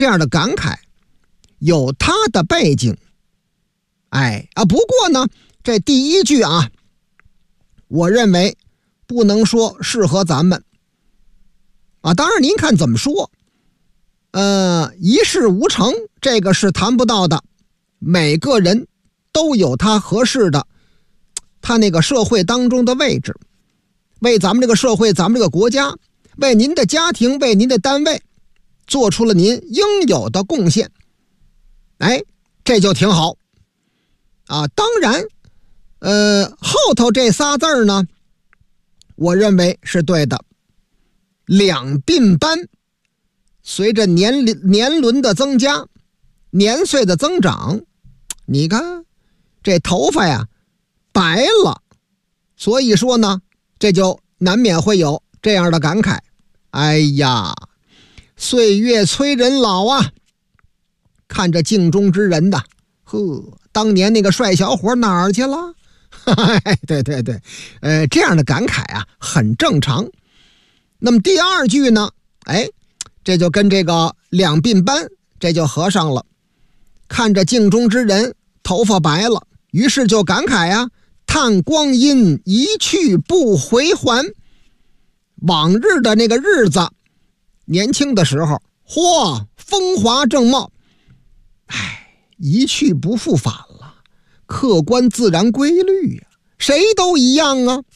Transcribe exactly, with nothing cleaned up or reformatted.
这样的感慨有它的背景。哎啊，不过呢，这第一句啊，我认为不能说适合咱们啊。当然您看怎么说，呃，一事无成，这个是谈不到的。每个人都有他合适的，他那个社会当中的位置，为咱们这个社会，咱们这个国家，为您的家庭，为您的单位，做出了您应有的贡献。哎，这就挺好啊。当然呃，后头这仨字儿呢，我认为是对的。两鬓斑，随着年年轮的增加，年岁的增长，你看这头发呀白了，所以说呢，这就难免会有这样的感慨。哎呀，岁月催人老啊！看着镜中之人呐，呵，当年那个帅小伙哪儿去了？对对对，呃，这样的感慨啊，很正常。那么第二句呢，哎，这就跟这个两鬓斑这就合上了。看着镜中之人头发白了，于是就感慨呀、啊，叹光阴一去不回还。往日的那个日子，年轻的时候，嚯，风华正茂，哎，一去不复返了。客观自然规律呀、啊，谁都一样啊。